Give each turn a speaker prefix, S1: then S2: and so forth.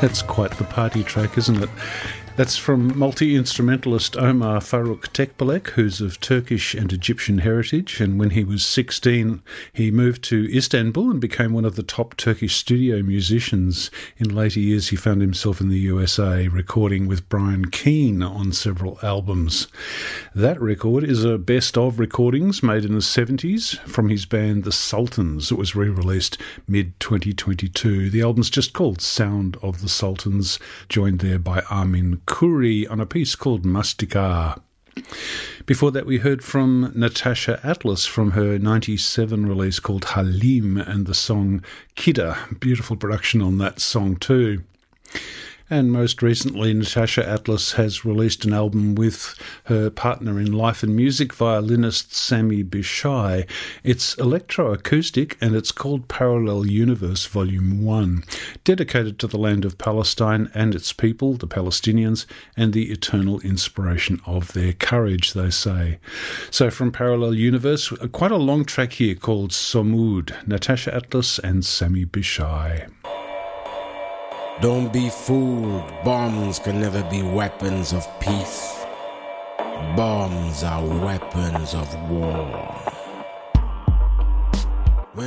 S1: That's quite the party track, isn't it? That's from multi-instrumentalist Omar Faruk Tekbalek, who's of Turkish and Egyptian heritage, and when he was 16 he moved to Istanbul and became one of the top Turkish studio musicians. In later years he found himself in the USA recording with Brian Keane on several albums. That record is a best-of recordings made in the 70s from his band The Sultans. It was re-released mid-2022. The album's just called Sound of the Sultans, joined there by Armin Kuri on a piece called Mastika. Before that we heard from Natasha Atlas from her 97 release called Halim and the song Kida. Beautiful production on that song too. And most recently, Natasha Atlas has released an album with her partner in life and music, violinist Sami Bishai. It's electroacoustic and it's called Parallel Universe Volume 1, dedicated to the land of Palestine and its people, the Palestinians, and the eternal inspiration of their courage, they say. So from Parallel Universe, quite a long track here called Somud, Natasha Atlas and Sami Bishai.
S2: Don't be fooled, bombs can never be weapons of peace. Bombs are weapons of war.